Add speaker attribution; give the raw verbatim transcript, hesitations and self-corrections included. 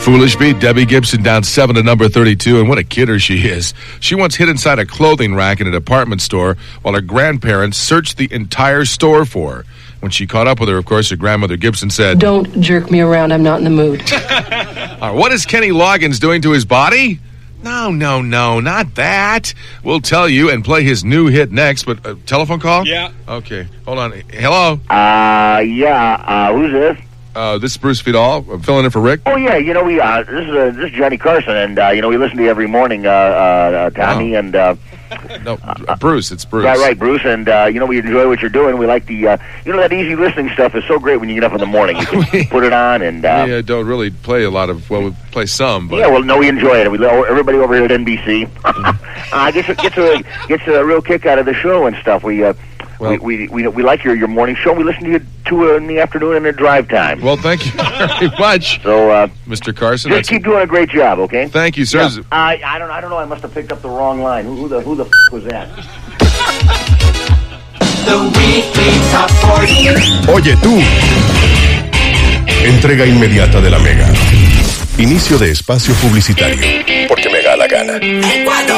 Speaker 1: Foolish beat Debbie Gibson down seven to number thirty-two, and what a kidder she is. She once hid inside a clothing rack in a department store while her grandparents searched the entire store for her. When she caught up with her, of course, her grandmother Gibson said,
Speaker 2: "Don't jerk me around, I'm not in the mood."
Speaker 1: All right, what is Kenny Loggins doing to his body? No, no, no, not that. We'll tell you and play his new hit next, but uh, telephone call?
Speaker 3: Yeah.
Speaker 1: Okay, hold on. Hello?
Speaker 4: Uh, yeah, uh, who's this?
Speaker 1: Uh, this is Bruce Vidal. I'm filling in for Rick.
Speaker 4: Oh, yeah, you know, we, uh, this is, uh, this is Johnny Carson, and, uh, you know, we listen to you every morning, uh, uh, Tommy,
Speaker 1: Oh.
Speaker 4: and, uh...
Speaker 1: No, uh, Bruce, it's Bruce.
Speaker 4: Right, right, Bruce, and, uh, you know, we enjoy what you're doing. We like the, uh, you know, that easy listening stuff is so great when you get up in the morning. You can put it on, and, uh...
Speaker 1: We uh, don't really play a lot of, well, we play some, but...
Speaker 4: Yeah, well, no, we enjoy it. We lo- everybody over here at N B C uh, gets, a, gets, a, gets a real kick out of the show and stuff. We, uh... Well, we, we we we like your, your morning show. We listen to you to uh, in the afternoon and at drive time.
Speaker 1: Well, thank you very much.
Speaker 4: So, uh,
Speaker 1: Mister Carson,
Speaker 4: just keep doing a great job, okay?
Speaker 1: Thank you, sir.
Speaker 4: Yeah. I I don't I don't know. I must have picked up the wrong line. Who, who the who the f- was that?
Speaker 5: The Weekly Top cuarenta.
Speaker 6: Oye tú. Entrega inmediata de la Mega. Inicio de espacio publicitario. Porque me da la gana.